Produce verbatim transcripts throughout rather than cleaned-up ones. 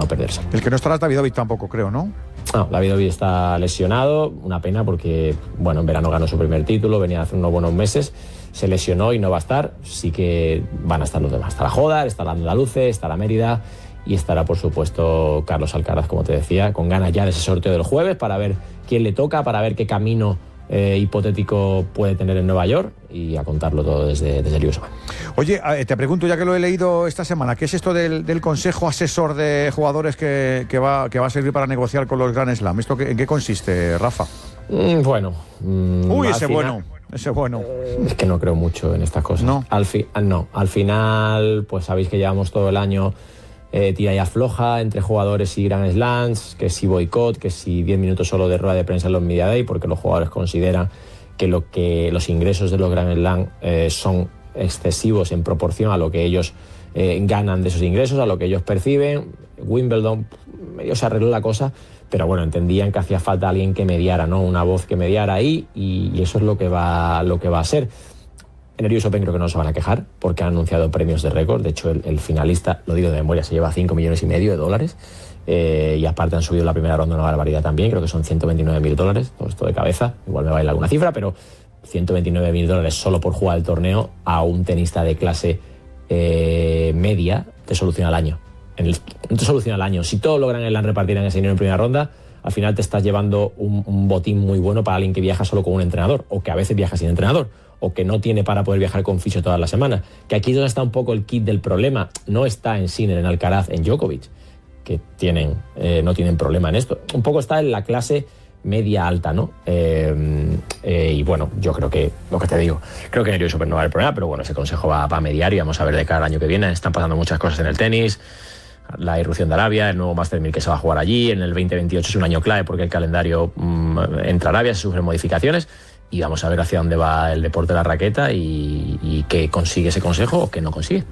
perderse. El que no estará es Davidovich tampoco, creo, ¿no? No, Davidovich está lesionado, una pena porque, bueno, en verano ganó su primer título, venía hace unos buenos meses, se lesionó y no va a estar. Sí que van a estar los demás. Estará Jodar, estará Andaluce, estará Mérida y estará, por supuesto, Carlos Alcaraz, como te decía, con ganas ya de ese sorteo del jueves para ver quién le toca, para ver qué camino eh, hipotético puede tener en Nueva York y a contarlo todo desde, desde el U S Open. Oye, te pregunto, ya que lo he leído esta semana, ¿qué es esto del, del consejo asesor de jugadores que, que, va, que va a servir para negociar con los Grand Slam? ¿Esto qué, en qué consiste, Rafa? Mm, bueno. Mm, Uy, ese final, bueno. Ese bueno. Eh, es que no creo mucho en estas cosas. No. Al, fi, no. Al final, pues sabéis que llevamos todo el año eh, tira y afloja entre jugadores y Grand Slams, que si boicot, que si diez minutos solo de rueda de prensa en los Media Day, porque los jugadores consideran que, lo que los ingresos de los Grand Slam eh, son excesivos en proporción a lo que ellos eh, ganan de esos ingresos, a lo que ellos perciben. Wimbledon medio se arregló la cosa, pero bueno, entendían que hacía falta alguien que mediara, ¿no? Una voz que mediara ahí, y, y eso es lo que va, lo que va a ser. En el U S Open creo que no se van a quejar porque han anunciado premios de récord. De hecho, el, el finalista, lo digo de memoria, se lleva cinco millones y medio de dólares. Eh, y aparte han subido la primera ronda una barbaridad también. Creo que son ciento veintinueve mil dólares. Todo esto de cabeza. Igual me baila alguna cifra, pero ciento veintinueve mil dólares solo por jugar el torneo a un tenista de clase eh, media te soluciona el año. En el, no te soluciona el año. Si todos logran el repartir en ese dinero en primera ronda, al final te estás llevando un, un botín muy bueno para alguien que viaja solo con un entrenador, o que a veces viaja sin entrenador, o que no tiene para poder viajar con fisio todas las semanas. Que aquí es donde está un poco el kit del problema. No está en Sinner, en Alcaraz, en Djokovic, que tienen, eh, no tienen problema en esto. Un poco está en la clase media alta, ¿no? Eh, eh, y bueno, yo creo que, lo que te digo, creo que en el U S Open no va a haber problema, pero bueno, ese consejo va, va a mediar y vamos a ver de cara al año que viene. Están pasando muchas cosas en el tenis, la irrupción de Arabia, el nuevo Master mil que se va a jugar allí, en el veinte veintiocho es un año clave porque el calendario mmm, entra Arabia, se sufren modificaciones y vamos a ver hacia dónde va el deporte de la raqueta y, y qué consigue ese consejo o qué no consigue.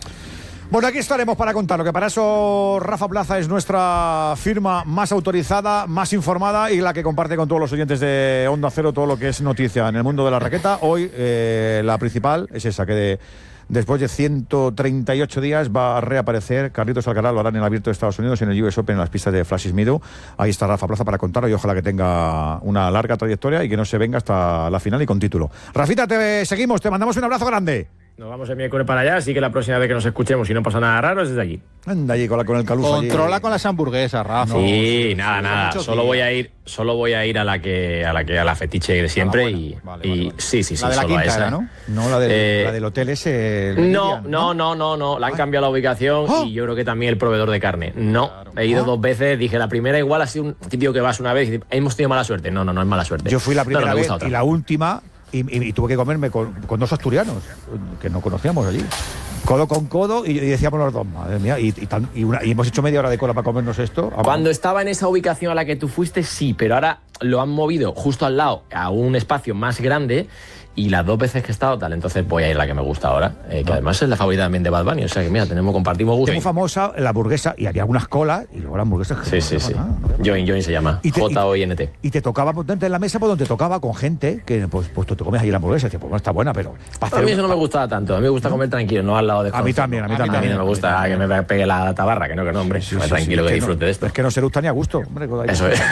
Bueno, aquí estaremos para contarlo, que para eso Rafa Plaza es nuestra firma más autorizada, más informada y la que comparte con todos los oyentes de Onda Cero todo lo que es noticia en el mundo de la raqueta. Hoy eh, la principal es esa, que de, después de ciento treinta y ocho días va a reaparecer Carlitos Alcaraz. Lo harán en el Abierto de Estados Unidos, en el U S Open, en las pistas de Flash Meadow. Ahí está Rafa Plaza para contarlo y ojalá que tenga una larga trayectoria y que no se venga hasta la final y con título. Rafita, te seguimos, te mandamos un abrazo grande. Nos vamos el miércoles para allá, así que la próxima vez que nos escuchemos y no pasa nada raro es desde allí. Anda allí con, la, con el caluzo. Controla allí. Con las hamburguesas, Rafa. Sí, sí, nada, sí, nada. Solo voy a ir, solo voy a ir a la que, a la que a la fetiche de siempre y, vale, y vale, vale. sí, sí, sí. La de la solo quinta a esa. era, ¿no? No, la del, Eh, la del hotel ese. No, no, no, no, no. La han cambiado la ubicación ¡Oh! y yo creo que también el proveedor de carne. No, Claro. he ido ¿Oh? dos veces. Dije, la primera igual ha sido un típico que vas una vez y hemos tenido mala suerte. No, no, no es mala suerte. Yo fui la primera no, no, me vez gusta otra. y la última y, y, y tuve que comerme con, con dos asturianos que no conocíamos allí. Codo con codo y, y decíamos los dos, madre mía, y, y, tan, y, una, y hemos hecho media hora de cola para comernos esto. Cuando estaba en esa ubicación a la que tú fuiste, sí, pero ahora lo han movido justo al lado a un espacio más grande y las dos veces que he estado tal, entonces voy a ir a la que me gusta ahora, eh, que no. además es la favorita también de Bad Bunny, o sea que mira, tenemos, compartimos gusto. Es muy famosa la hamburguesa y había algunas colas y luego la hamburguesa. Sí, sí, sí. Join, Join se llama, J O I N T. Y te tocaba ponerte en la mesa por donde te tocaba con gente que pues, pues tú te comes ahí la hamburguesa y dices, pues bueno, está buena, pero... A mí eso no me gustaba tanto, a mí me gusta comer tranquilo, no al lado de... A mí también, a mí también. A mí no me gusta que me pegue la tabarra, que no, que no, hombre, sí, sí, tranquilo, sí, que, que disfrute no, de esto. Es que no se gusta ni a gusto, hombre. Eso es.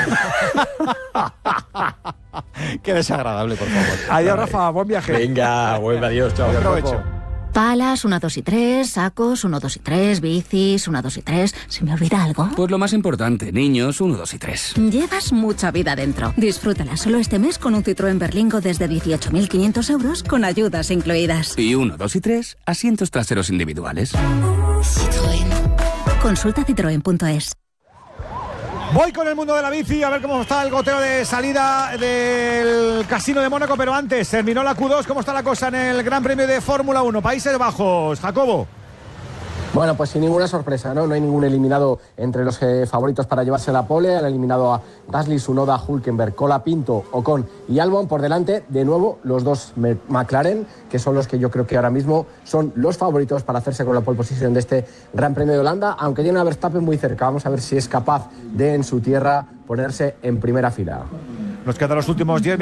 Qué desagradable, por favor. Adiós, Rafa, buen viaje. Venga, vuelve, adiós, chao. Aprovecho. Palas, uno, dos y tres, sacos, uno, dos y tres, bicis, uno, dos y tres. ¿Se me olvida algo? Pues lo más importante, niños, uno, dos y tres. Llevas mucha vida dentro. Disfrútala solo este mes con un Citroën Berlingo desde dieciocho mil quinientos euros con ayudas incluidas. Y uno, dos y tres, asientos traseros individuales. Citroën. Consulta citroen punto es. Voy con el mundo de la bici a ver cómo está el goteo de salida del Casino de Mónaco, pero antes terminó la Q dos. ¿Cómo está la cosa en el Gran Premio de Fórmula uno? Países Bajos, Jacobo. Bueno, pues sin ninguna sorpresa, ¿no? No hay ningún eliminado entre los eh, favoritos para llevarse la pole. Han eliminado a Gasly, Tsunoda, Hülkenberg, Colapinto, Ocon y Albon. Por delante, de nuevo, los dos McLaren, que son los que yo creo que ahora mismo son los favoritos para hacerse con la pole position de este Gran Premio de Holanda, aunque tiene a Verstappen muy cerca. Vamos a ver si es capaz de, en su tierra, ponerse en primera fila. Nos quedan los últimos diez